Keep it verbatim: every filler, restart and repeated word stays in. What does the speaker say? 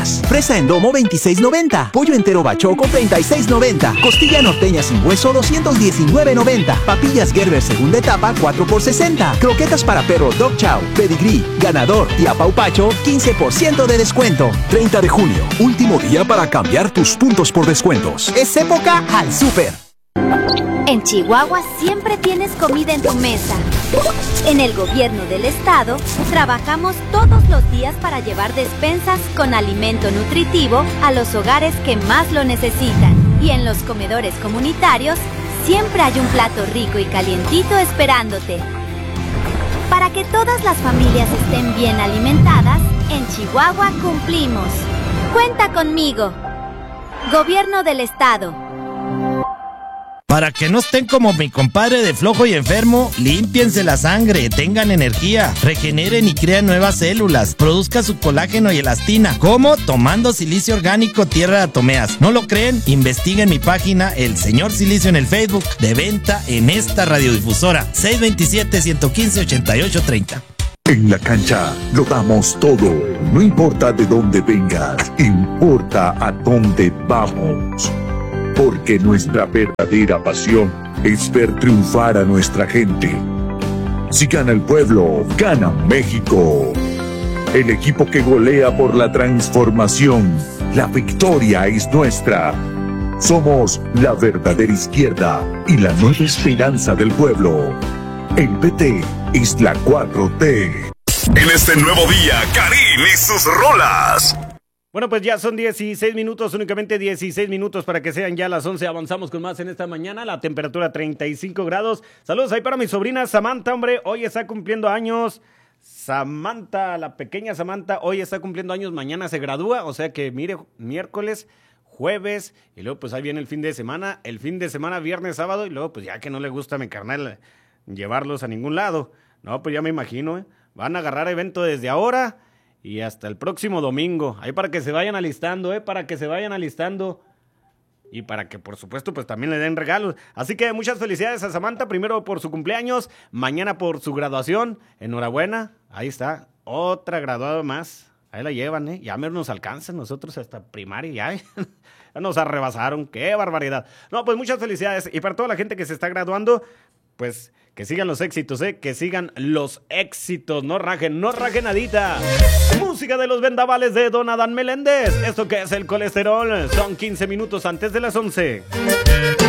Croquetas. Fresa en domo veintiséis noventa. Pollo entero bachoco treinta y seis noventa. Costilla norteña sin hueso doscientos diecinueve noventa. Papillas Gerber segunda etapa cuatro por sesenta. Croquetas para perro Dog Chow, Pedigree, Ganador y Apaupacho quince por ciento de descuento. treinta de junio, último día para cambiar tus puntos por descuentos. Es época al súper. En Chihuahua siempre tienes comida en tu mesa. En el gobierno del estado, trabajamos todos los días para llevar despensas con alimento nutritivo a los hogares que más lo necesitan. Y en los comedores comunitarios, siempre hay un plato rico y calientito esperándote. Para que todas las familias estén bien alimentadas, en Chihuahua cumplimos. Cuenta conmigo. Gobierno del estado. Para que no estén como mi compadre de flojo y enfermo, límpiense la sangre, tengan energía, regeneren y crean nuevas células, produzca su colágeno y elastina. ¿Cómo? Tomando silicio orgánico Tierra de Atomeas. ¿No lo creen? Investiguen mi página El Señor Silicio en el Facebook, de venta en esta radiodifusora. seis dos siete, uno uno cinco, ocho ocho tres cero. En la cancha lo damos todo. No importa de dónde vengas, importa a dónde vamos. Porque nuestra verdadera pasión es ver triunfar a nuestra gente. Si gana el pueblo, gana México. El equipo que golea por la transformación. La victoria es nuestra. Somos la verdadera izquierda y la nueva esperanza del pueblo. El P T es la cuatro T. En este nuevo día, Karim y sus rolas. Bueno, pues ya son dieciséis minutos, únicamente dieciséis minutos para que sean ya las once. Avanzamos con más en esta mañana, la temperatura treinta y cinco grados. Saludos ahí para mi sobrina Samantha, hombre, hoy está cumpliendo años. Samantha, la pequeña Samantha, hoy está cumpliendo años, mañana se gradúa, o sea que mire, miércoles, jueves, y luego pues ahí viene el fin de semana, el fin de semana, viernes, sábado, y luego pues ya que no le gusta a mi carnal llevarlos a ningún lado. No, pues ya me imagino, ¿eh? Van a agarrar evento desde ahora y hasta el próximo domingo. Ahí para que se vayan alistando, ¿eh? Para que se vayan alistando. Y para que, por supuesto, pues también le den regalos. Así que muchas felicidades a Samantha, primero por su cumpleaños, mañana por su graduación. Enhorabuena, ahí está, otra graduada más. Ahí la llevan, ¿eh? Ya menos nos alcanzan nosotros hasta primaria, ya, ¿eh? Ya nos arrebasaron, qué barbaridad. No, pues muchas felicidades. Y para toda la gente que se está graduando, pues que sigan los éxitos, ¿eh? Que sigan los éxitos. No rajen, no rajen nadita. Música de los vendavales de Don Adán Meléndez. Esto que es el colesterol. Son quince minutos antes de las once.